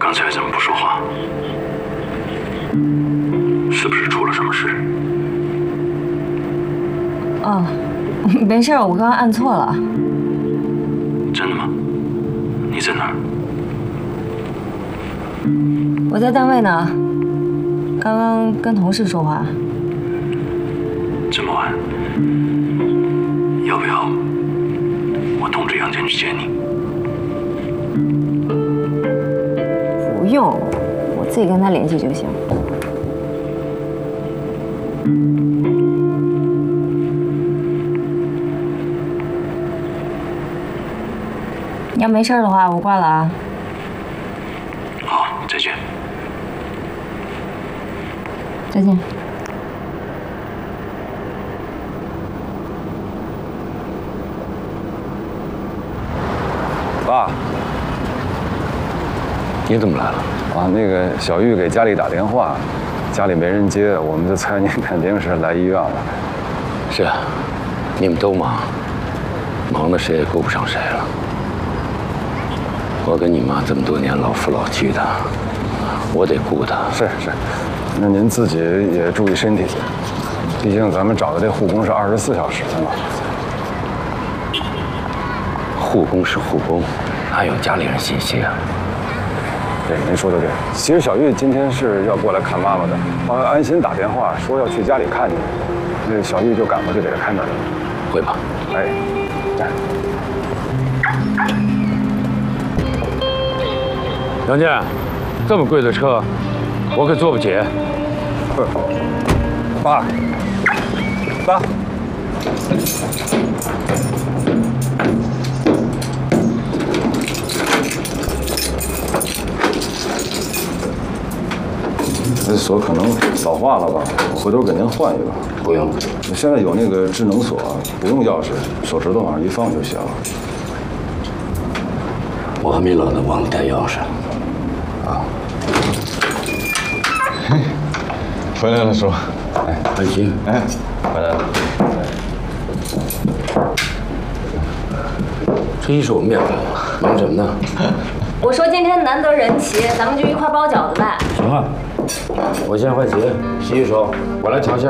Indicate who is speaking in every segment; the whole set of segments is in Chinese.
Speaker 1: 刚才怎么不说话？是不是出了什么事？
Speaker 2: 哦，没事，我刚刚按错了。
Speaker 1: 真的吗？你在哪儿？
Speaker 2: 我在单位呢，刚刚跟同事说话。
Speaker 1: 这么晚，要不要我通知杨坚去接你？
Speaker 2: 不用，我自己跟他联系就行。你要没事的话，我挂了啊。
Speaker 1: 好，再见。
Speaker 2: 再见。
Speaker 3: 爸，
Speaker 4: 你怎么来了？
Speaker 3: 啊，那个小玉给家里打电话，家里没人接，我们就猜您肯定是来医院了。
Speaker 4: 是啊，你们都忙，忙得谁也顾不上谁了。我跟你妈这么多年老夫老妻的，我得顾她。
Speaker 3: 是，那您自己也注意身体，毕竟咱们找的这护工是24小时的嘛。
Speaker 4: 护工是护工，哪有家里人信息啊？
Speaker 3: 对，您说的对。其实小玉今天是要过来看妈妈的，帮安心打电话说要去家里看你，那小玉就赶过去给她开门了。
Speaker 4: 会吧？
Speaker 3: 哎，
Speaker 4: 杨建，这么贵的车，我可坐不起。
Speaker 3: 爸，这锁可能老化了吧？我回头给您换一个。
Speaker 4: 不用，
Speaker 3: 现在有那个智能锁，不用钥匙，手指头往上一放就行了。
Speaker 4: 我还没冷得忘了带钥匙。
Speaker 3: 回来了，叔。
Speaker 4: 哎，安心。
Speaker 3: 哎，回来了。
Speaker 4: 这一手面子，忙什么呢？
Speaker 2: 我说今天难得人齐，咱们就一块包饺子呗。
Speaker 4: 行啊，我先换鞋，洗洗手，我来调馅。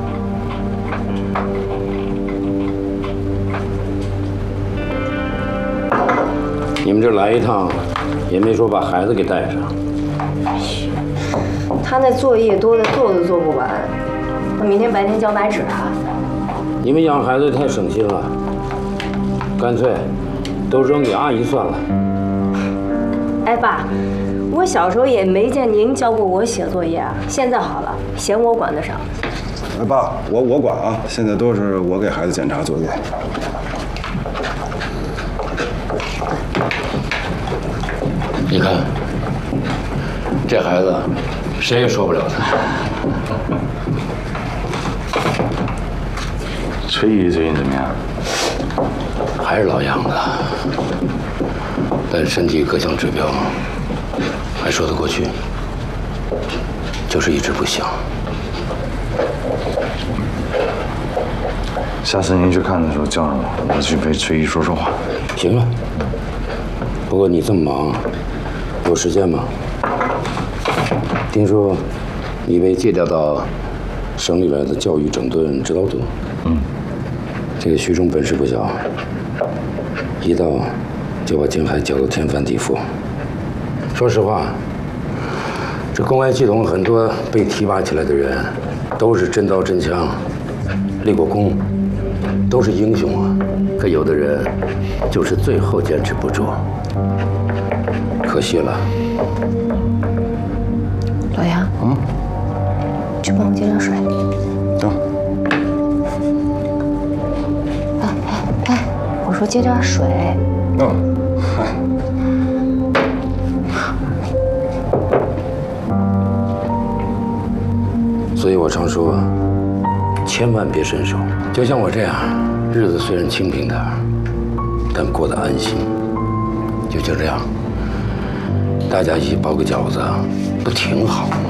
Speaker 4: 你们这来一趟，也没说把孩子给带上。
Speaker 2: 他那作业多的做都做不完，那明天白天交白纸啊。
Speaker 4: 你们养孩子太省心了，干脆都扔给阿姨算了。
Speaker 2: 哎，爸，我小时候也没见您教过我写作业啊。现在好了，嫌我管得少。
Speaker 3: 哎，爸，我管啊，现在都是我给孩子检查作业。
Speaker 4: 你看，这孩子谁也说不了他。
Speaker 1: 崔姨最近怎么样？
Speaker 4: 还是老样子，但身体各项指标还说得过去，就是一直不行。
Speaker 1: 下次您去看的时候叫上我，我去陪崔姨说说话。
Speaker 4: 行了，不过你这么忙，有时间吗？听说你被借调到省里来的教育整顿指导组。这个徐忠本事不小，一到就把京海搅得天翻地覆。说实话，这公安系统很多被提拔起来的人，都是真刀真枪，立过功，都是英雄啊。可有的人就是最后坚持不住，可惜了。
Speaker 2: 老杨，去帮我接点水。
Speaker 3: 等。
Speaker 2: 哎，我说接点水。
Speaker 4: 所以我常说，千万别伸手。就像我这样，日子虽然清贫点儿，但过得安心。就这样，大家一起包个饺子，不挺好吗？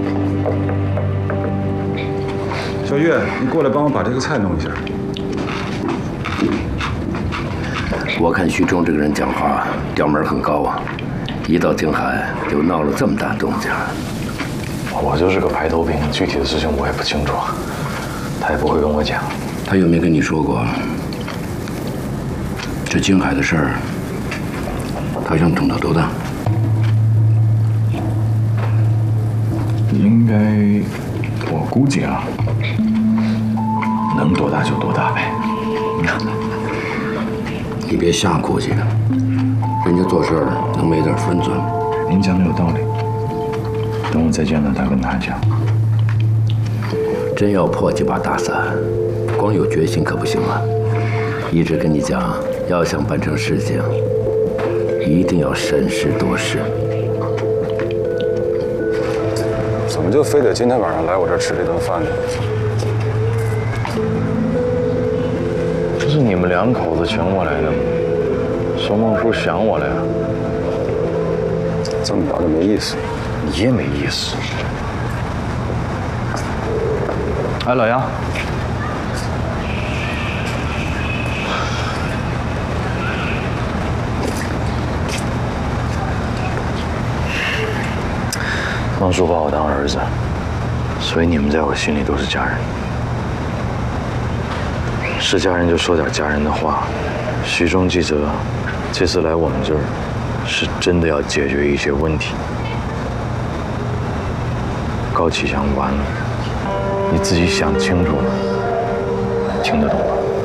Speaker 3: 小月，你过来帮我把这个菜弄一下。
Speaker 4: 我看徐忠这个人讲话调门很高啊， 一到京海就闹了这么大动静。
Speaker 5: 我就是个排头兵，具体的事情我也不清楚，他也不会跟我讲。
Speaker 4: 他有没有跟你说过，这京海的事儿，他想捅到多大？
Speaker 5: 应该，我估计啊，能多大就多大呗。
Speaker 4: 你别瞎估计，人家做事儿能没点分寸。
Speaker 5: 您讲的有道理，等我再见到他，跟他讲。
Speaker 4: 真要破几把大伞，光有决心可不行啊！一直跟你讲，要想办成事情，一定要审时度势。
Speaker 3: 怎么就非得今天晚上来我这儿吃这顿饭呢？
Speaker 5: 这是你们两口子请我来的吗？宋梦书想我了呀？
Speaker 3: 这么聊就没意思。
Speaker 5: 你也没意思。哎，老杨，孟叔把我当儿子，所以你们在我心里都是家人。是家人就说点家人的话。徐忠记者这次来我们这儿，是真的要解决一些问题。高启强完了，你自己想清楚了，听得懂吗？